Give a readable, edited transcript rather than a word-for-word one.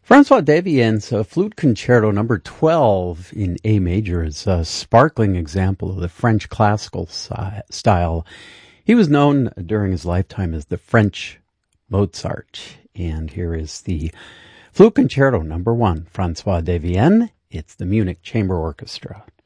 Francois Devienne's Flute Concerto number 12 in A major is a sparkling example of the French classical style. He was known during his lifetime as the French Mozart. And here is the Flute Concerto number 1, Francois Devienne. It's the Munich Chamber Orchestra.